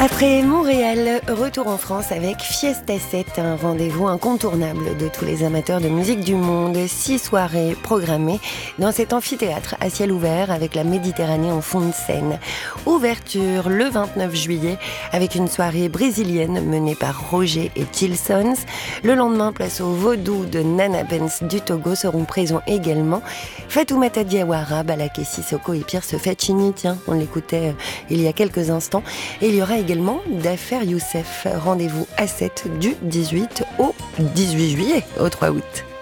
Après Montréal, retour en France avec Fiesta 7, un rendez-vous incontournable de tous les amateurs de musique du monde. 6 soirées programmées dans cet amphithéâtre à ciel ouvert avec la Méditerranée en fond de scène. Ouverture le 29 juillet avec une soirée brésilienne menée par Roger et Tilsons. Le lendemain, place au Vaudou de Nana Benz du Togo seront présents également. Fatoumata Diawara, Balaké Sissoko et Pierce Faccini, tiens, on l'écoutait il y a quelques instants. Et il y aura également Dafer Youssef. Rendez-vous à 7 du 18 au 18 juillet, au 3 août.